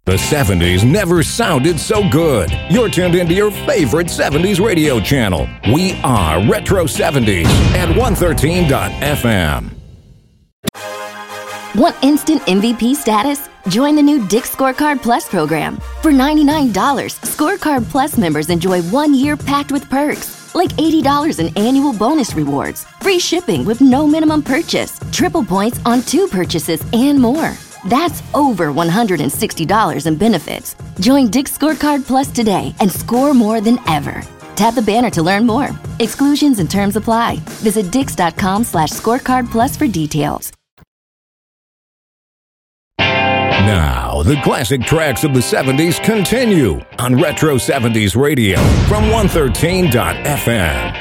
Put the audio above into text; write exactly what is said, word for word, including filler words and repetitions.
The seventies never sounded so good. You're tuned into your favorite seventies radio channel. We are Retro seventies at one thirteen dot f m. Want instant M V P status? Join the new Dick's Scorecard Plus program. For ninety-nine dollars, Scorecard Plus members enjoy one year packed with perks, like eighty dollars in annual bonus rewards, free shipping with no minimum purchase, triple points on two purchases, and more. That's over one hundred sixty dollars in benefits. Join Dick's Scorecard Plus today and score more than ever. Tap the banner to learn more. Exclusions and terms apply. Visit dix.com slash scorecard plus for details. Now, the classic tracks of the seventies continue on Retro seventies Radio from one thirteen dot f m.